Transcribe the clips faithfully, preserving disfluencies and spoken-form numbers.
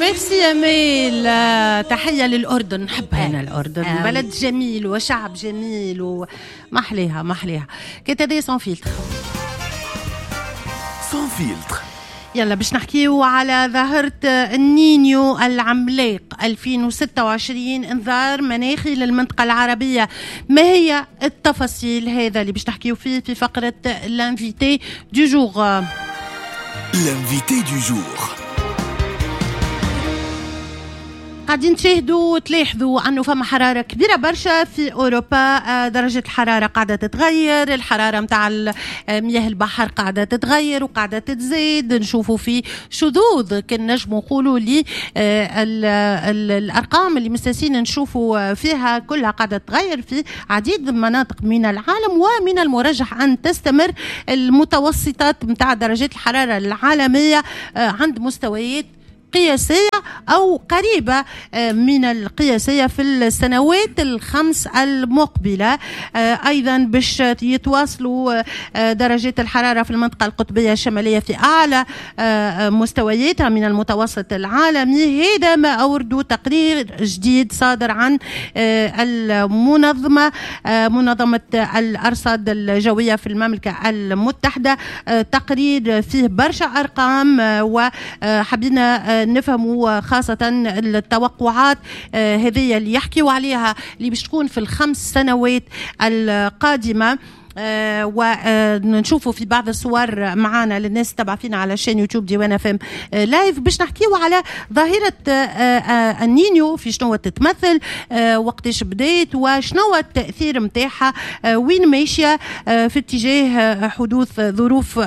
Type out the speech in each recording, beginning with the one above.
ميرسي أميل. تحية للأردن، نحبها هنا الأردن، آه. بلد جميل وشعب جميل ومحليها محليها. كتادي سون فيلتر سون فيلتر. يلا باش نحكيو على ظاهرة النينيو العملاق ألفين وستة وعشرين، انذار مناخي للمنطقة العربية. ما هي التفاصيل؟ هذا اللي باش نحكيو فيه في فقرة الانفيتي دو جور. الانفيتي دو جور. قاعدين تشاهدوا وتلاحظوا أنه فما حرارة كبيرة برشا في أوروبا. درجة الحرارة قاعدة تتغير، الحرارة متاع مياه البحر قاعدة تتغير وقاعدة تتزيد. نشوفوا في شذوذ كان نجموا نقولوا لي الأرقام اللي مستسين نشوفوا فيها كلها قاعدة تتغير في عديد من مناطق من العالم، ومن المرجح أن تستمر المتوسطات متاع درجات الحرارة العالمية عند مستويات قياسية أو قريبة من القياسية في السنوات الخمس المقبلة. أيضا باش يتواصلوا درجات الحرارة في المنطقة القطبية الشمالية في أعلى مستوياتها من المتوسط العالمي. هذا ما أوردوا تقرير جديد صادر عن المنظمة منظمة الأرصاد الجوية في المملكة المتحدة. تقرير فيه برشا أرقام وحبينا نفهموا خاصة التوقعات هذه اللي يحكيوا عليها اللي باش تكون في الخمس سنوات القادمة. آه ونشوفوا في بعض الصور معانا للناس تبع فينا على شان يوتيوب ديوان اف ام آه لايف باش نحكيوا على ظاهرة آه آه النينيو، في شنو تتمثل، آه وقتاش بدات وشنو التأثير متاعها، آه وين ماشية آه في اتجاه آه حدوث ظروف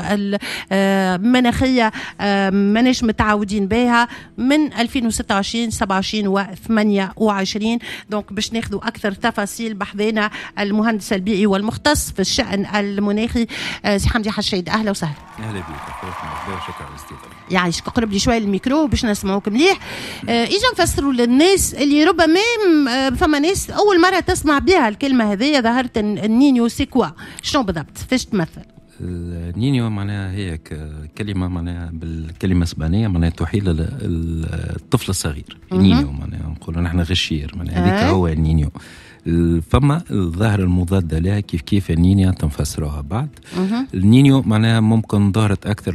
المناخية آه ماناش متعودين بها من ألفين وستة وعشرين سبعة وعشرين وثمانية وعشرين. دونك باش ناخذوا أكثر تفاصيل بحذنا المهندس البيئي والمختص في الشأن المناخي سي حمدي حشيد. اهلا وسهلا. اهلا بك، شكرا على الاستضافه. يعيشك، قرب لي شويه الميكرو باش نسمعوك مليح. اجا نفسروا للناس اللي ربما فما ناس اول مره تسمع بها الكلمه هذه، ظاهره النينيو سي كوا، شنو بالضبط، فاش تمثل؟ النينيو معناها هي كلمه معناها بالكلمه الاسبانيه معناها تحيل الطفل الصغير. نينيو معناها نقولوا نحن غشير، معناها هذيك هو النينيو. فما الظاهرة المضادة لها كيف كيف النينيا تنفسروها بعد. النينيو معناها ممكن ظهرت أكثر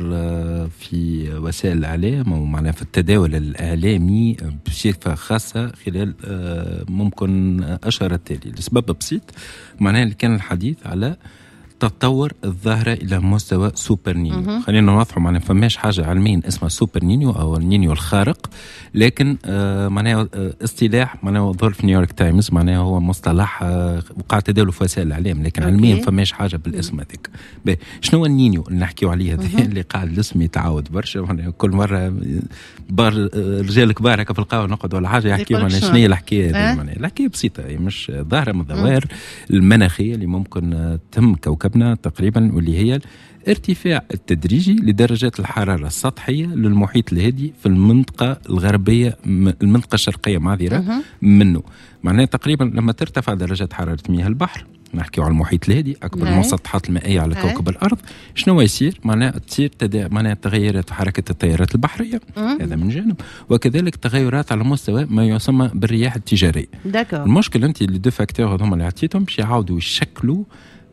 في وسائل الإعلام أو معناها في التداول الإعلامي بصفة خاصة خلال ممكن أشهر التالي لسبب بسيط، معناها اللي كان الحديث على تطور الظاهرة إلى مستوى سوبر نينيو. خلينا نوضحوا معناها فماش حاجة علميا اسمها سوبر نينيو أو النينيو الخارق، لكن آه معناها آه اصطلاح معناها ظهر في نيويورك تايمز، معناها هو مصطلح آه وقع تداوله في وسائل الإعلام، لكن أوكي. علميا فماش حاجة بالاسم هذاك. شنو النينيو اللي نحكيو عليه هذا اللي قاعد الاسم يتعاود برشا، معناها كل مرة بار رجال كبار هكا في القهوة نقعد ولا حاجة يحكيوا معناها شنو هي الحكاية هذه. معناها الحكاية بسيطة، هي مش ظاهرة من الظواهر المناخية اللي ممكن تهم كوكبنا تقريبا، واللي هي ارتفاع التدريجي لدرجات الحرارة السطحية للمحيط الهادي في المنطقة الغربية المنطقة الشرقية معذرة منه. معناه تقريبا لما ترتفع درجات حرارة مياه البحر، نحكي على المحيط الهادي أكبر المسطحات المائية على كوكب الأرض، شنو يصير؟ معناه تصير تدا... معناه تغيرات في حركة التيارات البحرية، هذا من جانب، وكذلك تغيرات على مستوى ما يسمى بالرياح التجارية. المشكلة أنت اللي دو فاكتور هذوما اللي عطيتهم باش يعاودوا يشكلوا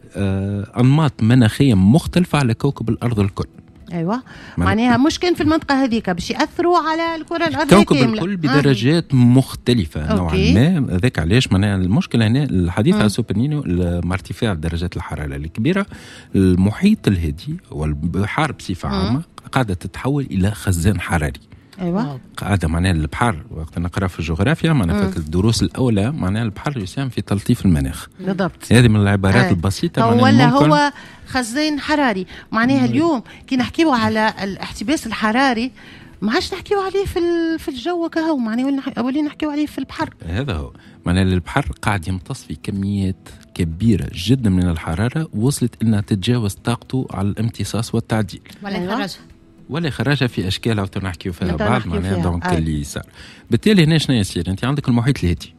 آه أنماط مناخية مختلفة على كوكب الأرض الكل. ايوه معناها مش كان في المنطقه هذيك باش ياثروا على الكره الارضيه كوكب الكل بدرجات آه. مختلفه نوعا ما. ذاك علاش معناها المشكله هنا الحديث على سوبر نينيو مع ارتفاع درجات الحراره الكبيره، المحيط الهادي والبحار بصفه عامه قاعده تتحول الى خزان حراري. ايوه قاعده معناها البحر وقت نقرا في الجغرافيا معناها في الدروس الاولى معناها البحر يساهم في تلطيف المناخ بالضبط. هذه من العبارات آه. البسيطه هو ولا هو خزان حراري. معناها اليوم كي نحكيو على الاحتباس الحراري ما عادش نحكيو عليه في في الجو كهو، معناها اولين نحكيو عليه في البحر. هذا هو معناها البحر قاعد يمتص في كميات كبيرة جدا من الحرارة وصلت انها تتجاوز طاقته على الامتصاص والتعديل ولا يخرجها ولا يخرجها في اشكال او تنحكيو فيها بعض معناها. دونك اللي صار بالتالي هنا شنو يصير؟ انت عندك المحيط الهادي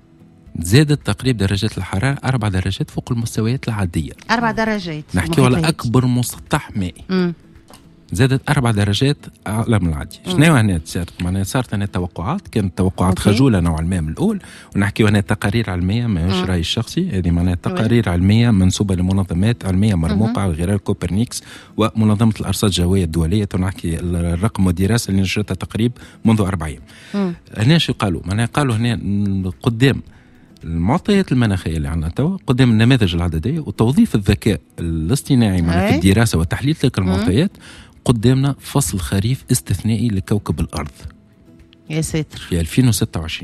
زادت تقريب درجات الحرارة أربع درجات فوق المستويات العادية. أربع درجات نحكي على أكبر مسطح مائي. مم. زادت أربع درجات أعلى من العادي. شنو هنا صارت؟ معناها صارت هنا توقعات، كانت توقعات أوكي. خجولة نوعا ما من الأول، ونحكيو هنا تقارير علمية ماهوش رأيي الشخصي، هذه معناها تقارير علمية منسوبة لمنظمات علمية مرموقة على غرار كوبرنيكس ومنظمة الأرصاد الجوية الدولية. تنحكي الرقم والدراسة اللي نشرتها تقريبا منذ أربع أيام. هنا شو قالوا؟ معناها قالوا هنا قدام المعطيات المناخية اللي عندنا توا، قدام النماذج العددية وتوظيف الذكاء الاصطناعي في الدراسة وتحليل تلك المعطيات، قدامنا فصل خريف استثنائي لكوكب الأرض يا ساتر في ألفين وستة وعشرين.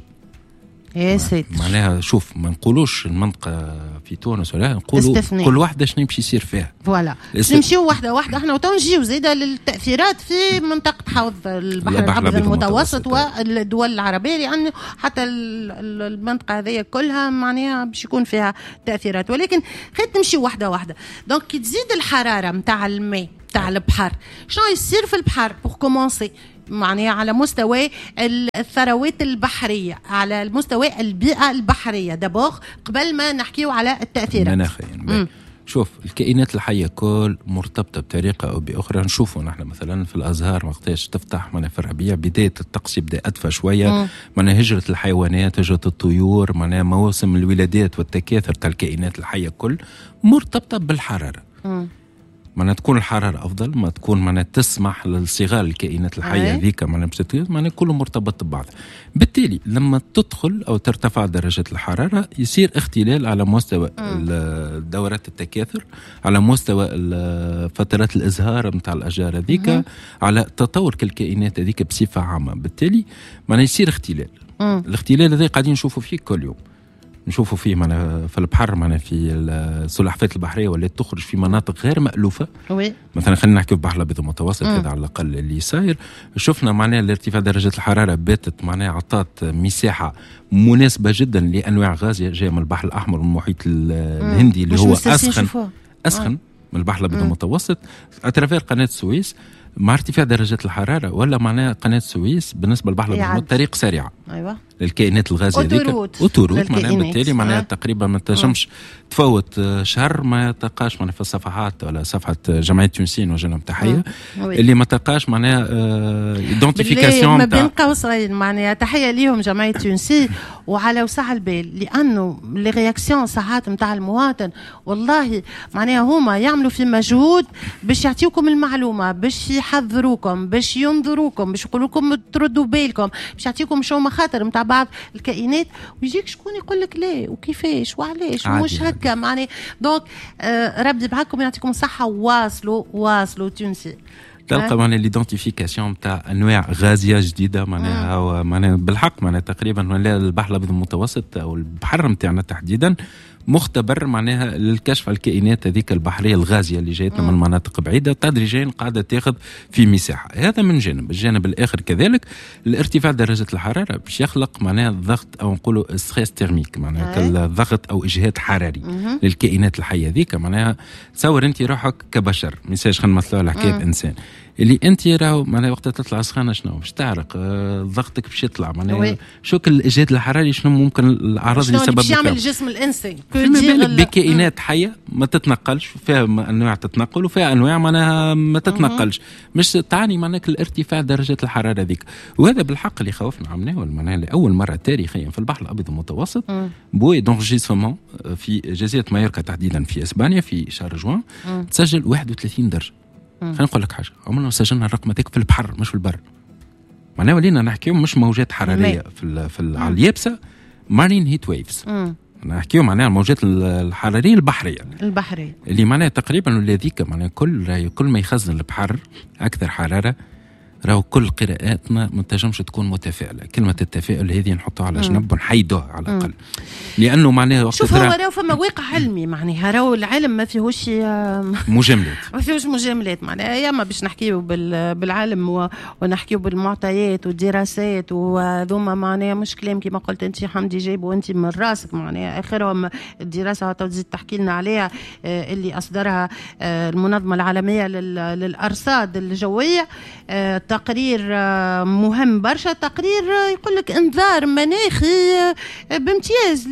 يا ساتر. معناها شوف، ما نقولوش المنطقة في تونس ولا نقولوا كل واحدة شنو يمشي يصير فيها. فوالا نمشيو واحدة واحدة احنا وتو نجيو زيادة للتأثيرات في منطقة حوض البحر الأبيض المتوسط والدول العربية، لأنه حتى المنطقة هذه كلها معناها باش يكون فيها تأثيرات. ولكن خلينا نمشي واحدة واحدة. دونك كي تزيد الحرارة متاع الماء متاع البحر، شنو يصير في البحر؟ بور كومونسي معناها على مستوى الثروات البحرية، على المستوى البيئة البحرية دابور قبل ما نحكيو على التأثيرات المناخية. شوف الكائنات الحية كل مرتبطة بطريقة أو بأخرى. نشوفوا نحن مثلا في الأزهار وقتاش تفتح من في الربيع بداية الطقس يبدأ أدفى شوية، من هجرة الحيوانات، هجرة الطيور، من مواسم الولادات والتكاثر تاع الكائنات الحية كل مرتبطة بالحرارة. مم. معناها تكون الحرارة أفضل، ما تكون معناها تسمح للصغار الكائنات الحية هذيك معناها باش تتكاثر، معناها كله مرتبط ببعض. بالتالي لما تدخل أو ترتفع درجة الحرارة يصير اختلال على مستوى دورات التكاثر، على مستوى فترات الإزهار متاع الأشجار هذيك، على تطور الكائنات هذيك بصفة عامة. بالتالي معناها يصير اختلال. مم. الاختلال هذا قاعدين نشوفوا فيه كل يوم، نشوفوا فيه معنا في البحر، معنا في السلحفاة البحرية واللي تخرج في مناطق غير مألوفة. وي. مثلا خلينا نحكي في البحر الأبيض المتوسط هذا على الأقل اللي صاير، شفنا معنا الارتفاع درجة الحرارة باتت معنا عطات مساحة مناسبة جدا لأنواع غاز جاية من البحر الأحمر والمحيط الهندي اللي هو أسخن أسخن آه. من البحر الأبيض المتوسط أترافير قناة السويس. مع ارتفاع درجة الحرارة ولا معناها قناة السويس بالنسبة للبحر الأبيض طريق سريعة. أيوة. للكائنات الغازية هذيك وتروت معناها بالتالي معناها تقريبا ما تنجمش تفوت شهر ما تلقاش معناها في الصفحات ولا صفحة جمعية تونسين وجنة تحية اللي ما تلقاش معناها ايدنتيفيكاسيون ما بين قوسين معناها تحية ليهم جمعية تونسين وعلى وسع البال، لأنه لي رياكسيون ساعات نتاع المواطن والله معناها هما يعملوا في مجهود باش يعطيوكم المعلومة، باش يحذروكم، باش ينظروكم، باش يقولوا لكم تردوا بالكم، باش يعطيكم شو مخاطر نتاع بعض الكائنات، ويجيك شكون يقول لك لا وكيفاش وعلاش ومش هكا معناها. دونك آه ربي معكم يعطيكم الصحة، واصلوا واصلوا تونسي تلقى معناها ليدنتيفيكاسيون تاع انواع غازيه جديده معناها معناها بالحق معناها تقريبا البحر الابيض المتوسط او البحر نتاعنا تحديدا مختبر معناها للكشف على الكائنات هذيك البحريه الغازيه اللي جايتنا من مناطق بعيده تدريجيا قاعده تاخذ في مساحه. هذا من جانب. الجانب الاخر كذلك الارتفاع درجه الحراره باش يخلق معناها ضغط او نقولوا ستريس تيرميك معناها ضغط او اجهاد حراري للكائنات الحيه هذيك. معناها تصور انت روحك كبشر مثال خلينا نمثلوا على حكايه انسان اللي انت راهو معناها وقت تطلع سخانه شنو باش تعرق آه ضغطك باش يطلع معناها شو الاجهاد الحراري شنو ممكن الاعراض اللي سبب باش يعمل الجسم الانسي بكائنات حيه ما تتنقلش، فيها انواع تتنقل وفيها انواع معناها ما تتنقلش، مش تعني معناها الارتفاع درجه الحراره ذيك. وهذا بالحق اللي خوفنا عملناه معناها لاول مره تاريخيا في البحر الابيض المتوسط بوي دونجيسمون في جزيره مايوركا تحديدا في اسبانيا في شهر جوان تسجل واحد وثلاثين درجه. خلينا نقول لك حاجه، عمرنا سجلنا الرقم هذاك في البحر مش في البر. معناها ولينا نحكيو مش موجات حراريه في ال في ال على اليابسه مارين هيت ويفز، نحكيو معناها الموجات الحراريه البحريه البحريه اللي معناها تقريبا الذيك معناها كل كل ما يخزن البحر اكثر حراره. راهو كل قراءاتنا ما تنجمش تكون متفائله، كلمه التفاؤل هذه نحطها على جنب ونحيدوها على الاقل، لانه معناها وقت شوف هو راهو فما واقع علمي معناها راهو العالم ما فيهوش مجاملات ما فيهوش مجاملات معناها يا ما باش نحكيو بالعالم ونحكيو بالمعطيات والدراسات وذوما معناها مش كلام كما قلت انت حمدي جايبه انت من راسك معناها اخرهم الدراسه تزيد تحكي لنا عليها اللي اصدرها المنظمه العالميه للارصاد الجويه تقرير مهم برشا، تقرير يقول لك انذار مناخي بامتياز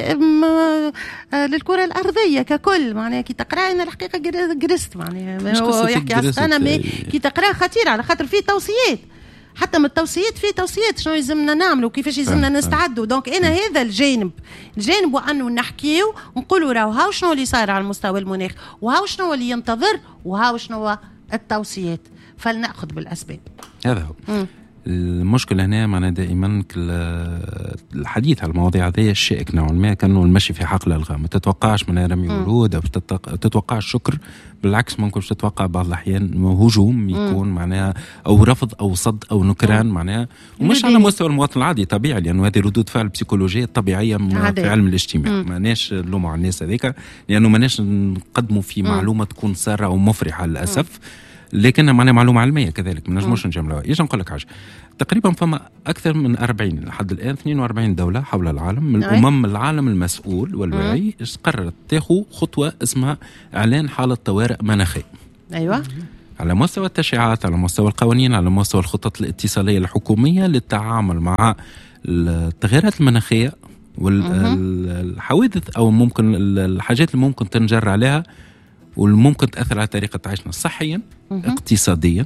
للكره الارضيه ككل. معناها كي تقرا انا الحقيقه قرست، معناها يحكي انا مي كي تقرا خطير على خاطر فيه توصيات، حتى من التوصيات في توصيات شنو يلزمنا نعملوا وكيفاش يلزمنا نستعدوا. دونك انا هذا الجانب الجانب وانه نحكيو ونقولوا راهو هاو شنو اللي صار على المستوى المناخ، وهاو شنو اللي ينتظر، وهاو شنو التوصيات، فلنأخذ بالاسباب. هذا هو م. المشكل هنا معنا دائما الحديث على المواضيع هذه الشائك نوعا ما، كانه المشي في حقل الغام. ما تتوقعش من رمي ورود او تتوقع الشكر، بالعكس ممكن تتوقع بعض الاحيان هجوم يكون معناها او رفض او صد او نكران معناها، ومش على مستوى المواطن العادي طبيعي، لانه هذه ردود فعل بسيكولوجيه طبيعيه في علم الاجتماع. ماناش نلوموا على الناس هذيك، لانه ماناش نقدموا في معلومه تكون ساره او مفرحه للاسف، لكنها معناها معلومه علميه كذلك، ما نجموش نجملوها. ايش نقول لك حاجه، تقريبا فما اكثر من أربعين لحد الان اثنين وأربعين دوله حول العالم من الامم العالم المسؤول والوعي قررت تاخذ خطوه اسمها اعلان حاله طوارئ مناخيه. ايوه، على مستوى التشريعات، على مستوى القوانين، على مستوى الخطط الاتصاليه الحكوميه للتعامل مع التغيرات المناخيه والحوادث او ممكن الحاجات اللي ممكن تنجر عليها والممكن تأثر على طريقة عيشنا صحيا، اقتصاديا.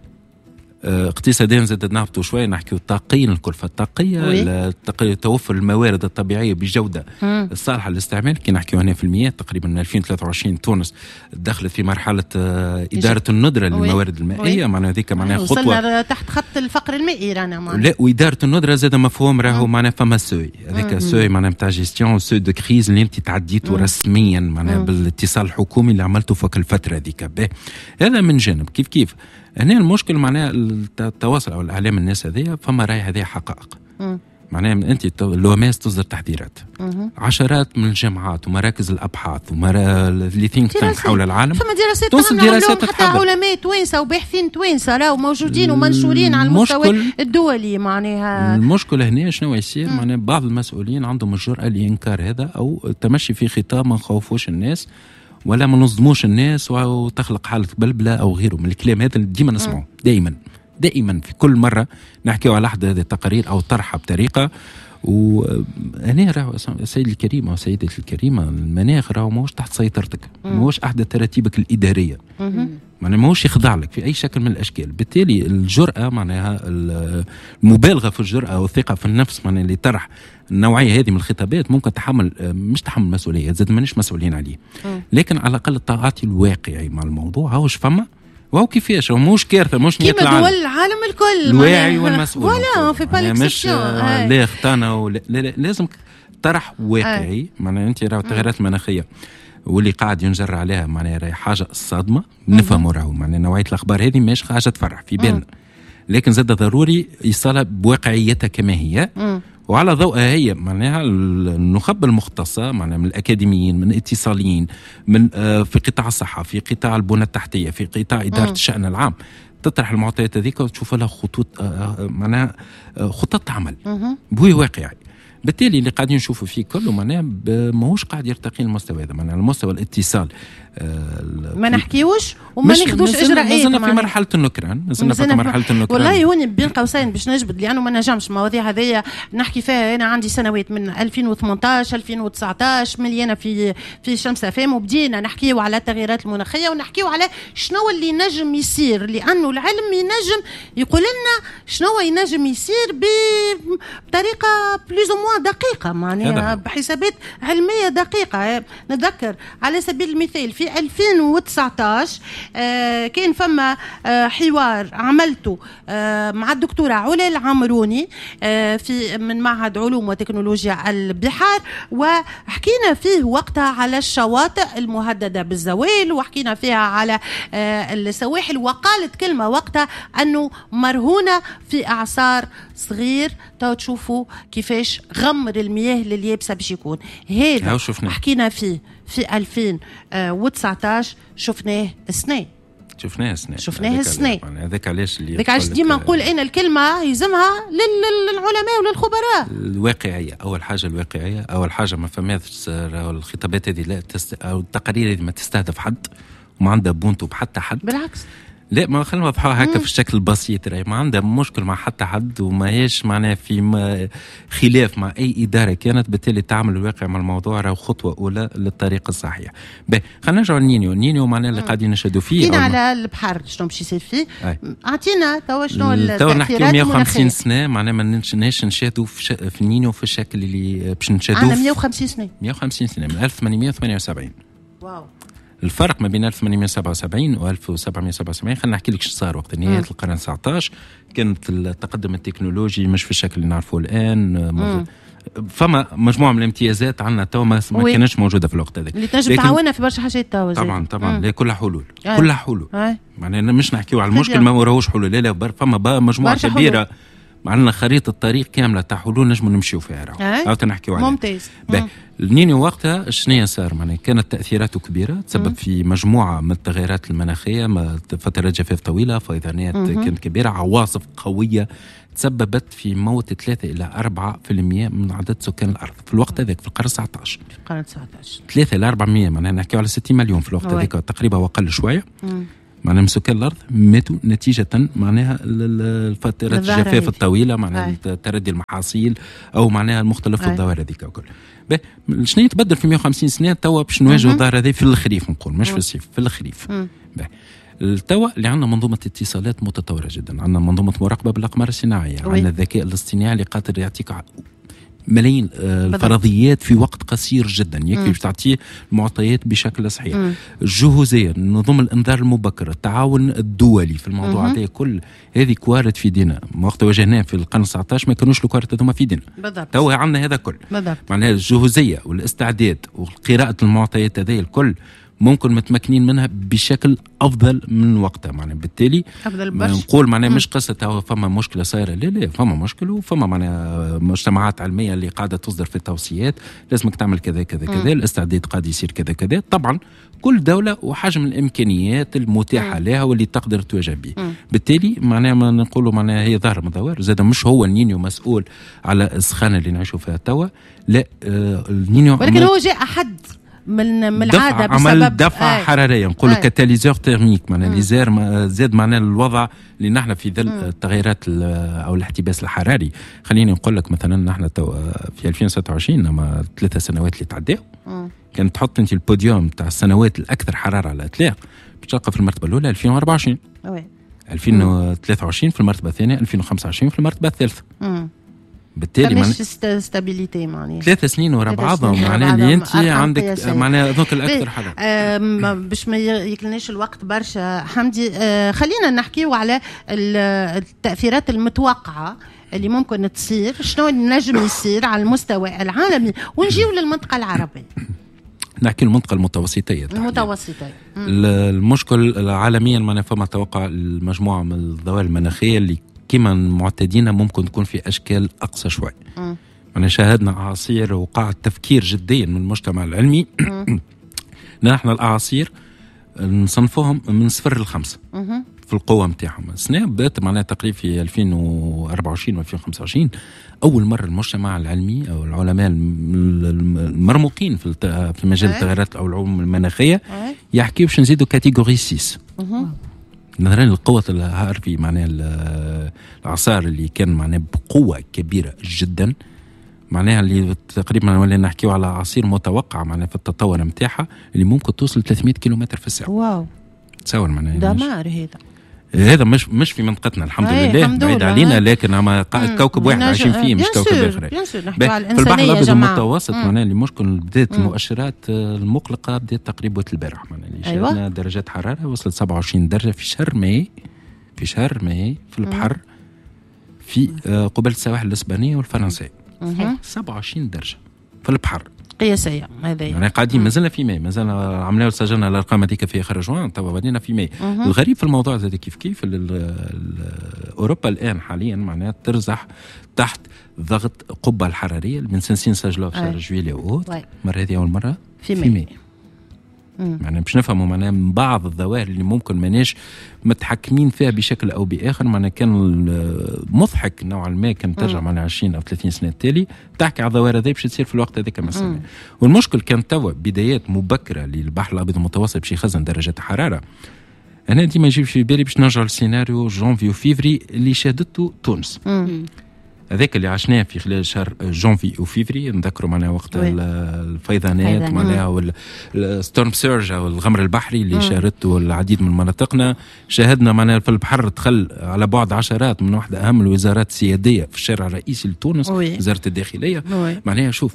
اه اقتصاديا زاد نهبطوا شوية نحكيو طاقيا، الكلفة الطاقية، توفر الموارد الطبيعية بجودة مم. الصالحة للاستعمال. كي نحكيو هنا في المياه تقريبا من ألفين وثلاثة وعشرين تونس دخلت في مرحلة اه إدارة الندرة للموارد المائية، معناها هذيك معناها خطوة وصلنا تحت خط الفقر المائي رانا معناها. لا، وإدارة الندرة زاد مفهوم راهو معناها فما سوي هذاك السوي معناها نتاع جيستيون سوي دو كريز اللي انت تعديته رسميا معناها بالاتصال الحكومي اللي عملته فوق الفترة هذيك. هذا من جانب. كيف كيف هنا المشكل معناها التواصل او الاعلام الناس هذه، فما راي هذه حقائق معناها انت اللوماس تصدر تحذيرات، عشرات من الجامعات ومراكز الابحاث اللي ثينك تانك حول العالم، فما دراسات توصل دراسات حتى علماء توانسه وباحثين توانسه راهو موجودين ومنشورين على المستوى الدولي. معناها المشكله هنا شنو يصير، معناها بعض المسؤولين عندهم الجرأه لإنكار هذا او التمشي في خطاب ما نخوفوش الناس ولا ما نصدموش الناس وتخلق حالة بلبلة أو غيره من الكلام هذا اللي ديما نسمعه دائما دائما في كل مرة نحكيه على أحد هذه التقارير أو طرحها بطريقة. وهنا راهو سيدي الكريم أو سيدتي الكريمة، المناخ راهو ماهوش تحت سيطرتك، ماهوش أحد تراتيبك الإدارية، معناها ماهوش يخضع لك في أي شكل من الأشكال. بالتالي الجرأة معناها المبالغة في الجرأة والثقة في النفس معناها اللي طرح النوعية هذه من الخطابات ممكن تحمل مش تحمل مسؤولية، زاد مانيش مسؤولين عليه، لكن على الأقل التعاطي الواقعي مع الموضوع هاوش فما وهو كيفاش، هو مش كارثه، مش نية العالم، دول العالم الكل الواعي والمسؤول ولا في مش لا اختانا ولا لازم طرح واقعي. معناها انت راهو التغيرات المناخيه واللي قاعد ينجر عليها معناها راهي حاجه صادمه نفهموا، راهو معناها نوعيه الاخبار هذه مش حاجه تفرح في بالنا، لكن زاد ضروري يصلها بواقعيتها كما هي وعلى ضوءها هي. معناها النخب المختصة معناها من الأكاديميين، من الاتصاليين، من آه في قطاع الصحة، في قطاع البنى التحتية، في قطاع إدارة م. الشأن العام، تطرح المعطيات هذيك وتشوف لها خطوط آه معناها آه خطط عمل بوي واقعي. بالتالي اللي قاعدين نشوفوا فيه كله معناها ماهوش قاعد يرتقي المستوى هذا، معناها المستوى الاتصال آه ما نحكيوش وما ناخذوش اجراءات. نزلنا في مرحله النكران، نزلنا في مرحله النكران والله هوني بين قوسين باش نجبد، لانه ما نجمش المواضيع هذيا نحكي فيها. انا عندي سنوات من ألفين وثمانطاش ألفين وتسعطاش مليانه في في شمس فام، وبدينا نحكيو على التغييرات المناخيه ونحكيو على شنو اللي نجم يصير، لانه العلم ينجم يقول لنا شنو ينجم يصير بطريقه بليز او دقيقه، معناها بحسابات علميه دقيقه. نتذكر على سبيل المثال في ألفين وتسعطاش آه كان فما آه حوار عملته آه مع الدكتورة علا العمروني آه في من معهد علوم وتكنولوجيا البحار، وحكينا فيه وقتها على الشواطئ المهددة بالزوال، وحكينا فيها على آه السواحل، وقالت كلمة وقتها أنه مرهونة في إعصار صغير. تو تشوفوا كيفاش غمر المياه لليابسة باش يكون هذا حكينا فيه في ألفين وتسعطاش، شفناه السنة شفناه السنة شفناه السنة هذاك علاش اللي ذاك علاش ديما نقول أنا الكلمة يلزمها للعلماء وللخبراء. الواقعية أول حاجة، الواقعية أول حاجة. ما فماش الخطابات هذه لا تست... أو التقارير هذه ما تستهدف حد وما عندها بونتو بحتى حد، بالعكس لا ما خلينا نوضحوها هكا في الشكل البسيط، راهي ما عندها مشكل مع حتى حد وما هيش معناها في ما خلاف مع اي اداره كانت، بالتالي تعمل الواقع مع الموضوع راه خطوه اولى للطريق الصحيح. باهي خلينا نرجعوا للنينيو. النينيو معناها اللي قاعدين نشهدوا فيه كينا على البحر شنو باش يصير فيه. اعطينا توا شنو توا التاثيرات نحكيو مية وخمسين سنه معناها ما نجمش نشاهدوا في, ش... في النينيو في الشكل اللي باش نشاهدوه. عندنا مية وخمسين سنه مية وخمسين سنه من ألف وثمانمائة وثمانية وسبعين. واو. الفرق ما بين ألف وثمانمائة وسبعة وسبعين و ألف وسبعمائة وسبعة وسبعين خلينا نحكي لك ايش صار وقت نهايه القرن التسعطاش. كانت التقدم التكنولوجي مش في الشكل اللي نعرفوه الان. فما مجموعه من الامتيازات عندنا تو ما, ما كانتش موجوده في الوقت هذاك اللي تنجم تعاوننا في برشا حاجات تو. طبعا طبعا لا كلها حلول. آه. كلها حلول. آه. معناها مش نحكيو على المشكل ما وراهوش حلول. لا لا فما مجموعه كبيره عندنا خريطه الطريق كامله تاع حلول نجموا نمشيو فيها. آه. او تنحكيو عليها. ممتاز. النينيو وقتها شنو صار؟ معناها كانت تاثيراته كبيره، تسبب في مجموعه من التغيرات المناخيه، فترات جفاف طويله، فيضانات كانت كبيره، عواصف قويه تسببت في موت ثلاثة إلى أربعة بالمئة من عدد سكان الأرض في الوقت هذاك في القرن التسعطاش. في القرن التسعطاش ثلاثة إلى أربعة بالمئة معناها نحكيو على ستين مليون في الوقت هذاك تقريبا وأقل شوية. معناها من سكان الأرض ماتوا نتيجة معناها الفترات الجفاف الطويلة، معناها تردي المحاصيل أو معناها المختلف الظواهر هذيك وكل. شنو يتبدل في مية وخمسين سنة توا باش نواجهوا الظاهرة هذه في الخريف، نقول مش في الصيف، في الخريف. التوا اللي عندنا منظومة اتصالات متطورة جدا، عندنا منظومة مراقبة بالأقمار الصناعية، عندنا الذكاء الاصطناعي اللي قادر يعطيك ملايين الفرضيات في وقت قصير جدا، يكفي باش تعطيه المعطيات بشكل صحيح. مم. الجهوزية، نظام الانذار المبكر، التعاون الدولي في الموضوع هذا كل هذه كوارث في دينا. وقت واجهناه في القرن التسعطاش ما كانوش الكوارث هذوما في دينا. توا عندنا هذا كل. معناها الجهوزية والاستعداد وقراءة المعطيات هذه الكل ممكن متمكنين منها بشكل افضل من وقتها. معناها بالتالي نقول معناها مش قصه فما مشكله صايره، لا لا فما مشكل، وفما معناها مجتمعات علميه اللي قاعده تصدر في التوصيات لازمك تعمل كذا كذا كذا، الاستعداد قاعد يصير كذا كذا. طبعا كل دوله وحجم الامكانيات المتاحه لها واللي تقدر تواجه به. بالتالي معناها ما نقولوا معناها هي ظاهره من الظواهر. زاد مش هو النينيو مسؤول على السخانه اللي نعيشوا فيها توا، لا آه النينيو ولكن هو جاء حد من من العاده بسبب عمل دفعه آه. حراريه، نقولوا كاتاليزور تيرميك، معناها اللي زار زاد معناها الوضع اللي نحن في ظل التغيرات او الاحتباس الحراري. خليني نقول لك مثلا نحن في ألفين وستة وعشرين لما ثلاثة سنوات اللي تعداو كانت تحط انت البوديوم تاع السنوات الاكثر حراره على الاطلاق بتلقى في المرتبه الاولى ألفين وأربعة وعشرين، ألفين وثلاثة وعشرين في المرتبه الثانيه، ألفين وخمسة وعشرين في المرتبه الثالثه. بالتالي معناها ستابيليتي معناها ثلاث سنين ورا بعضهم، معناها اللي انت عندك معناها ذوك الاكثر حراره. باش ما يكلناش الوقت برشا حمدي، آه خلينا نحكيو على التاثيرات المتوقعه اللي ممكن تصير، شنو نجم يصير على المستوى العالمي، ونجيو للمنطقه العربيه. نحكي المنطقه المتوسطيه. المتوسطيه المشكل عالميا معناها فما توقع المجموعه من الظواهر المناخيه اللي كما معتادين ممكن تكون في أشكال أقصى شوي. يعني شاهدنا أعاصير وقع تفكير جديا من المجتمع العلمي. نحن الأعاصير نصنفوهم من صفر لخمسة في القوة متاعهم. السنة بدأت معناها تقريبا في ألفين وأربعة وعشرين و ألفين وخمسة وعشرين أول مرة المجتمع العلمي أو العلماء المرموقين في في مجال التغيرات أو العلوم المناخية يحكيوا باش نزيدوا كاتيجوري ستة نظرا للقوة الهارفي، معناها الإعصار اللي كان معناها بقوة كبيرة جدا، معناها اللي تقريبا ولا نحكيو على أعاصير متوقعة معناها في التطور متاعها اللي ممكن توصل ثلاثمائة كيلومتر في الساعة. واو تصور معناها دمار هذا هذا مش مش في منطقتنا الحمد لله بعيد علينا، لكن اما كوكب واحد عايشين فيه مش كوكب اخر. في البحر الابيض المتوسط معناها اللي مشكل بدات المؤشرات المقلقه بدات تقريبا البارح، معناها اللي شاهدنا أيوة. درجات حراره وصلت سبعة وعشرين درجه في شهر ماي، في شهر ماي في البحر في قبل السواحل الاسبانيه والفرنسيه سبعة وعشرين درجه في البحر قياسيه. هذا يعني قاعدين مازلنا في ماي، مازلنا عملنا وسجلنا الارقام هذيك في اخر جوان، توا بدينا في ماي. الغريب في الموضوع هذا كيف كيف اوروبا الان حاليا معناها ترزح تحت ضغط قبه الحراريه اللي من سنسين سجلوها في شهر جويلية واوت، المره هذه اول مره في ماي, في ماي. يعني باش نفهموا معناها من بعض الظواهر اللي ممكن ماناش متحكمين فيها بشكل او باخر، معناها كان مضحك نوعا ما كان ترجع معناها عشرين او ثلاثين سنه التالي تحكي على الظواهر هذه باش تصير في الوقت هذاك مثلا. والمشكل كان توا بدايات مبكره للبحر الابيض المتوسط باش يخزن درجات حراره. انا ديما يجي في بالي باش نرجع للسيناريو جانفي وفيفري اللي شهدته تونس. هذاك اللي عشناه في خلال شهر جانفي وفيفري، نذكروا معناها وقت الفيضانات معناها والستورم سيرج او الغمر البحري اللي شهدته العديد من مناطقنا. شاهدنا معناها في البحر دخل على بعد عشرات من واحدة اهم الوزارات السياديه في الشارع الرئيسي لتونس، وزاره الداخليه. معناها شوف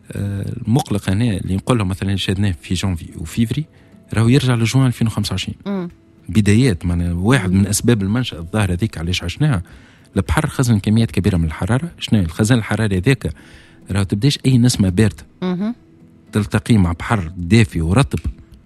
المقلق هنا اللي نقول له مثلا شاهدناه في جانفي وفيفري راهو يرجع لجوان ألفين وخمسة وعشرين. مم. بدايات معناها واحد من اسباب المنشأ الظاهر هذيك علاش عشناها البحر خزن كميات كبيره من الحراره. شنو الخزان الحراري هذاك راهو تبداش اي نسمه بارده تلتقي مع بحر دافي ورطب،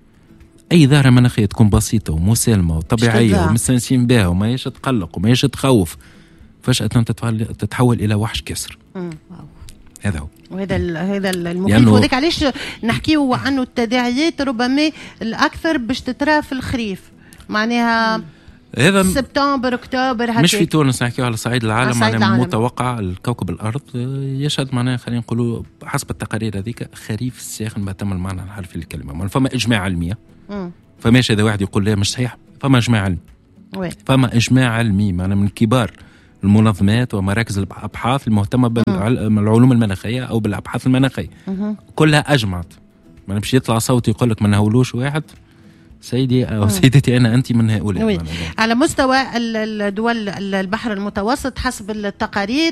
اي ظاهره مناخيه تكون بسيطه ومسالمه وطبيعيه ومستانسين بها وما يش تقلق وما يش تخوف، فجاه تتحول الى وحش كسر. هذا هو وهذا هذا المخيف. وذاك علاش نحكيو عنه التداعيات ربما الاكثر باش تترى في الخريف، معناها هذا سبتمبر اكتوبر مش في تونس، نحكيو على صعيد العالم. معناها متوقع الكوكب الارض يشهد معناها خلينا نقولوا حسب التقارير هذيك خريف الساخن ما تم المعنى الحرفي للكلمه. ما فما اجماع علميه، فماش هذا واحد يقول لا مش صحيح، فما اجماع علمي. وي. فما اجماع علمي معناها من كبار المنظمات ومراكز الابحاث المهتمه بالعلوم المناخيه او بالابحاث المناخيه، كلها اجمعت. ما نمشي يطلع صوت يقول لك ما نهولوش واحد سيدي او مم. سيدتي انا انت من هؤلاء. على مستوى الدول البحر المتوسط حسب التقارير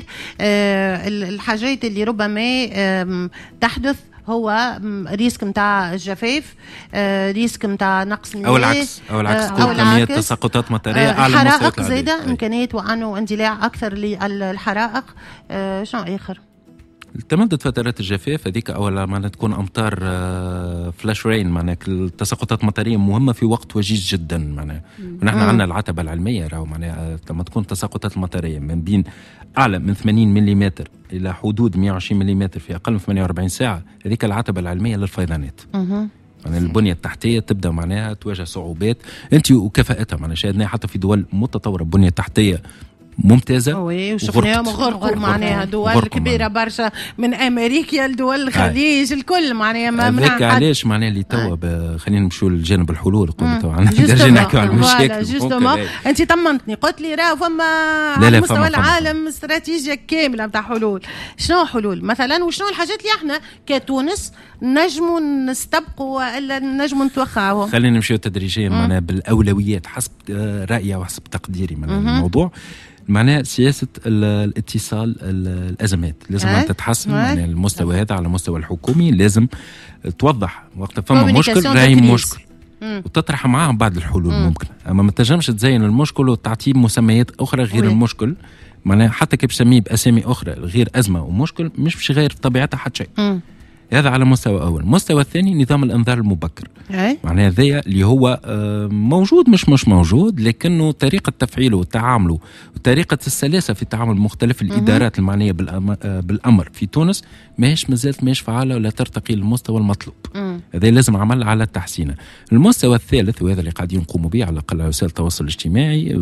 الحاجات اللي ربما تحدث هو ريسك متاع الجفاف، ريسك متاع نقص المياه، او العكس او العكس تكون كميه تساقطات مطريه اعلى من الحرائق زايده، امكانيه وعنه واندلاع اكثر للحرائق. شنو اخر تمدد فترات الجفاف هذيك اول ما تكون امطار فلاش رين، معناها التساقطات المطريه مهمه في وقت وجيز جدا. معناها ونحن عندنا العتبه العلميه راهو معناها لما تكون التساقطات المطريه من بين اعلى من ثمانين ملم الى حدود مئة وعشرين ملم في اقل من ثمانية وأربعين ساعه، هذيك العتبه العلميه للفيضانات. يعني البنيه التحتيه تبدا معناها تواجه صعوبات انت وكفاءتها. معناها شاهدناها حتى في دول متطوره بنيه تحتيه ممتازه، وشفناهم غرقوا معناها دول كبيره برشا من امريكا لدول الخليج الكل معناها ما منع. علاش معناها اللي توا خلينا نمشيو لجانب الحلول. قلت تو عندنا نحكيو على المشاكل. جوستومون انت طمنتني قلت لي راه فما على مستوى العالم استراتيجيه كامله نتاع حلول. شنو حلول مثلا وشنو الحاجات اللي احنا كتونس نجموا نستبقوا والا نجموا نتوقعوا؟ خلينا نمشيو تدريجيا معناها بالاولويات حسب رايي وحسب تقديري من الموضوع. معناها سياسة الاتصال الأزمات لازم أن تتحسن. معناها المستوى هذا على مستوى الحكومي لازم توضح وقت فما مشكل راهي مشكل وتطرح معاهم بعض الحلول ممكن، أما ما تنجمش تزين المشكل وتعطيه مسميات أخرى غير وي. المشكل معناها حتى كيف تسميه بأسامي أخرى غير أزمة ومشكل مش باش يغير طبيعتها حتى شيء. هذا على مستوى أول. المستوى الثاني نظام الإنذار المبكر. معناها هذايا اللي هو موجود مش مش موجود، لكنه طريقة تفعيله وتعامله وطريقة السلاسة في تعامل مختلف الإدارات المعنية بالأمر في تونس ماهيش مازالت ماهيش فعالة ولا ترتقي للمستوى المطلوب. هذا لازم عمل على تحسينه. المستوى الثالث وهذا اللي قاعدين نقوموا به على الأقل على وسائل التواصل الاجتماعي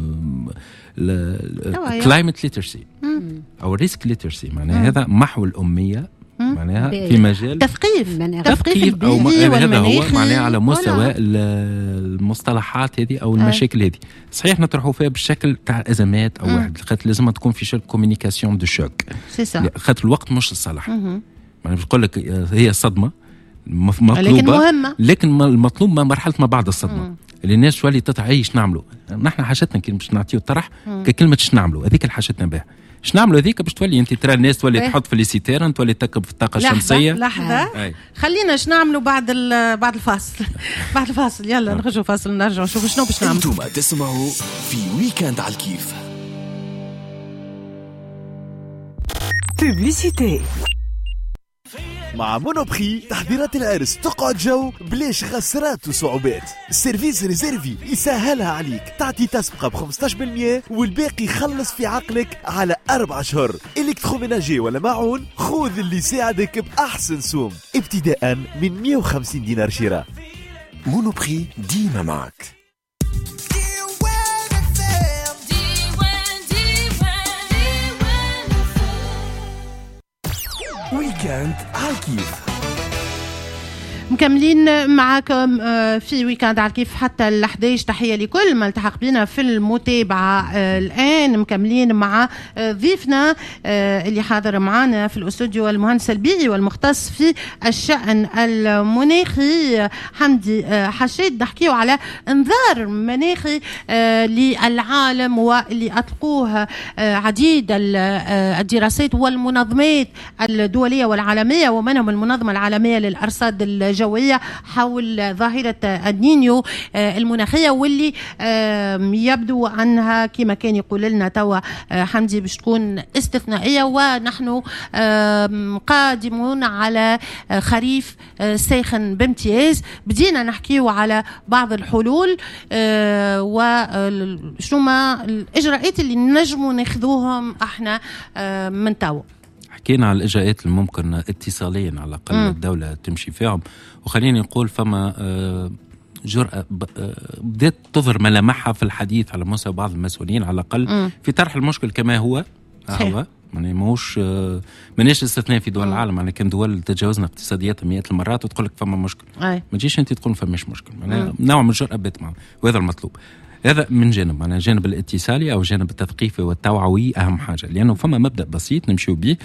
climate literacy أو risk literacy. معناها هذا محو الأمية معناها في مجال تثقيف تثقيف او هذا هو معناها على مستوى المصطلحات هذه او المشاكل هذه. صحيح نطرحوا فيها بالشكل تاع ازمات او واحد خاطر لازم تكون في شكل كوميونيكاسيون دو شوك خاطر الوقت مش الصلاح. معناها بقول لك هي صدمه مطلوبه لكن المطلوب ما مرحله ما بعد الصدمه مم. اللي الناس شويه تتعيش نعملوا. نحن حاجتنا كي باش نعطيو الطرح كلمه اش نعملوا هذيك حاجتنا بها. اش نعملوا هذيك باش تولي انت ترى الناس تولي ايه؟ تحط في ليسيتيرن تولي تركب في الطاقه الشمسيه. لحظه ايه. خلينا اش نعملوا بعد بعد الفاصل. بعد الفاصل يلا نخرجوا فاصل نرجعوا نشوفوا شنو باش نعملوا. انتم تسمعوا في ويكاند على الكيف. بوبليسيتي مع مونوبري تحضيرات العرس تقعد جو بلاش خسارات وصعوبات. سيرفيس ريزيرفي يسهلها عليك، تعطي تسبقة ب خمسطاش بالمية والباقي خلص في عقلك على أربع شهور. إلكتروميناجي ولا معون خذ اللي يساعدك بأحسن سوم ابتداء من مئة وخمسين دينار شراء. مونوبري ديما معك. ويكاند على الكيف. مكملين معاكم في ويكاند على كيف حتى ال إحدى عشر. تحية لكل ما التحق بنا في المتابعة. الآن مكملين مع ضيفنا اللي حاضر معنا في الاستوديو، المهندس البيئي والمختص في الشأن المناخي حمدي حشاد. نحكيه على انذار مناخي للعالم واللي أطلقوه عديد الدراسات والمنظمات الدولية والعالمية، ومنهم المنظمة العالمية للأرصاد الجوية حول ظاهرة النينيو المناخية، واللي يبدو أنها كما كان يقول لنا توا حمدي باش تكون استثنائية، ونحن قادمون على خريف ساخن بامتياز. بدينا نحكيه على بعض الحلول وشنو ما الإجراءات اللي نجموا ناخذوهم احنا من توا. حكينا على الإجراءات الممكن اتصاليا على الأقل م. الدولة تمشي فيهم، وخليني نقول فما جرأة بدأت تظهر ملامحها في الحديث على مستوى بعض المسؤولين على الأقل م. في طرح المشكل كما هو هو يعني ماهوش ماناش استثناء في دول م. العالم. يعني كان دول تجاوزنا اقتصادياتها مئات المرات وتقول لك فما مشكل، أي. ما تجيش انت تقول فماش مشكل. يعني نوع من الجرأة بيت معنا، وهذا المطلوب. هذا من جانب، يعني جانب الاتصالي او جانب التثقيفي والتوعوي اهم حاجه، لانه فما مبدا بسيط نمشيو به